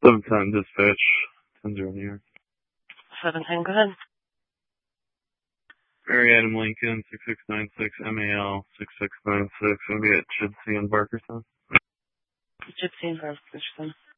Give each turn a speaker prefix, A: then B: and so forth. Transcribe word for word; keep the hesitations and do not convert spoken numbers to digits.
A: seven ten dispatch, ten zero New York.
B: seven ten, go ahead.
A: Mary Adam Lincoln, six six nine six, M A L, six six nine six. Going to be at Gypsy and Barkerton.
B: Gypsy and Barkerton.